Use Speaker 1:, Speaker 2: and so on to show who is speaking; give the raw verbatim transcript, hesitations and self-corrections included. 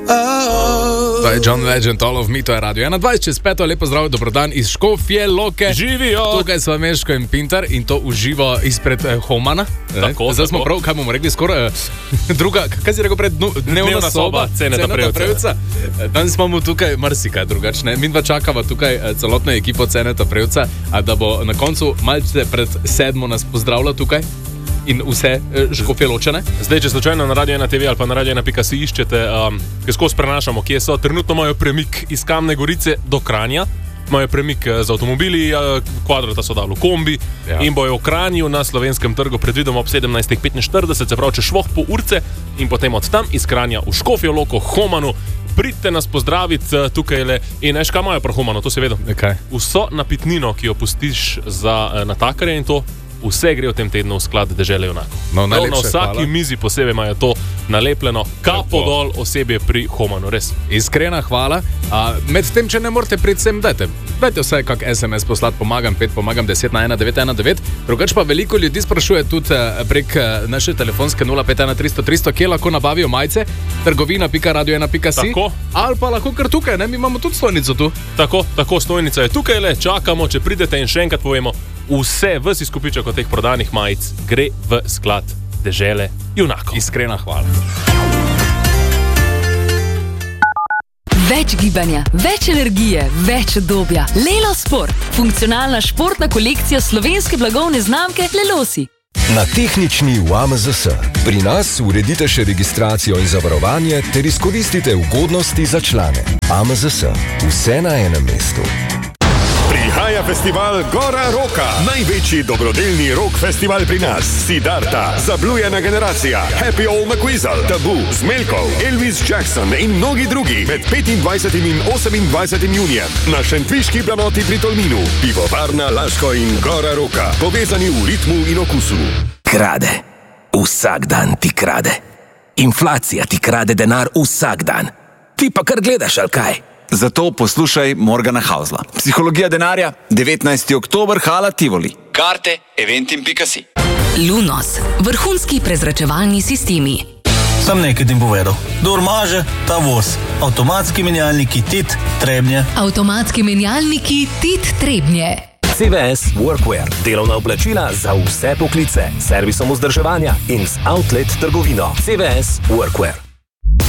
Speaker 1: To je John Legend, All of Me, to je Radio enaindvajset, čez peto, lepo zdrav, dobrodan iz Škofje Loke.
Speaker 2: Živijo!
Speaker 1: Tukaj smo Meško in Pintar in to uživo izpred eh, Homana.
Speaker 2: Tako,
Speaker 1: Zdaj smo prav, kaj bomo rekli, skoraj eh, druga, kaj si rekel pred dnu, dnevna,
Speaker 2: Dnevna soba, ceneta prevca.
Speaker 1: Danes imamo tukaj marsikaj drugačne. Mi dva čakava tukaj eh, celotno ekipo Ceneta prevca, a da bo na koncu malce pred sedmo nas pozdravila tukaj. In vse Škofje Ločane.
Speaker 2: Zdaj, če slučajno na Radio ena te ve ali pa na radio ena pika si iščete, um, ki skozi prenašamo, kje so, trenutno imajo premik iz Kamne Gorice do Kranja, imajo premik z avtomobili, kvadrata so dali v kombi ja. In bojo v Kranju na Slovenskem trgu predvidoma ob sedemnajst petinštirideset, se pravi, če švoh po urce in potem od tam iz Kranja v Škofjo Loko, Homanu. Pridite nas pozdraviti tukaj le in veš, kaj imajo pri Homanu, to se vedo.
Speaker 1: Okay.
Speaker 2: Vso napitnino, ki jo pustiš za natakarje in to, vse gre v tem tednu v sklad Dežele junakov.
Speaker 1: No,
Speaker 2: na vsaki hvala. Mizi posebej imajo to nalepljeno, kapo dol osebje pri Homanu, res.
Speaker 1: Iskrena hvala. A, med tem, če ne morete priti sem, dajte. Dajte vsaj kak es em es poslati, pomagam pet, pomagam deset na ena devet ena devet. Drugač pa veliko ljudi sprašuje tudi prek naše telefonske nula pet ena tristo tristo, kje lahko nabavijo majice, trgovina pika radio ena pika si.
Speaker 2: Tako.
Speaker 1: Ali pa lahko kar tukaj, ne? Mi imamo tudi stojnico tu.
Speaker 2: Tako, tako, stojnica je tukaj le, čakamo, če pridete in še enkrat povemo, vse, vsi skupiček od teh prodanih majic gre v sklad Dežele junakov.
Speaker 1: Iskrena hvala.
Speaker 3: Več gibanja, več energije, več obdobja. Lelo Sport. Funkcionalna športna kolekcija slovenske blagovne znamke Lelosi.
Speaker 4: Na tehnični v A M Z S. Pri nas uredite še registracijo in zavarovanje ter izkoristite ugodnosti za člane. A M Z S. Vse na enem mestu.
Speaker 5: Prihaja festival Gora Roka, največji dobrodelni rock festival pri nas. Siddharta, Zablujena generacija, Happy Old McWeasel, Tabu, Zmelkov, Elvis Jackson in mnogi drugi med petindvajsetim in osemindvajsetim junijem na Šentviški planoti pri Tolminu. Pivovarna Laško in Gora Roka, povezani v ritmu in okusu.
Speaker 6: Krade. Vsak dan ti krade. Inflacija ti krade denar vsak dan. Ti pa kar gledaš, ali kaj?
Speaker 7: Zato poslušaj Morgana Hausla. Psihologija denarja, devetnajsti oktober, Hala Tivoli.
Speaker 8: Karte eventim pika si.
Speaker 3: Lunos. Vrhunski prezračevalni sistemi.
Speaker 9: Sam nekaj ti povedal. Kdor maže, ta voz. Avtomatski menjalniki Tit Trebnje.
Speaker 3: Avtomatski menjalniki Tit Trebnje.
Speaker 10: C V S Workwear. Delovna oblačila za vse poklice. Servisom vzdrževanja in z outlet trgovino. C V S Workwear.